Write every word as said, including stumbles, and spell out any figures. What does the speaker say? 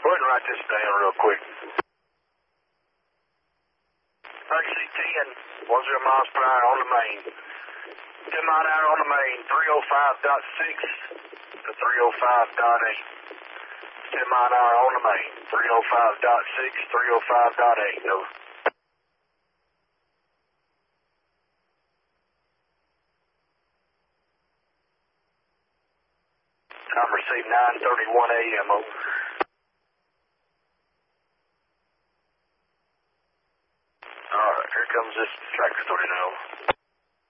Go ahead and write this down real quick. R C ten, one zero miles per hour on the main. ten mile an hour on the main, three oh five point six to three oh five point eight. ten mile an hour on the main, three oh five point six, three oh five point eight. Over. Time received nine thirty-one A M. Over.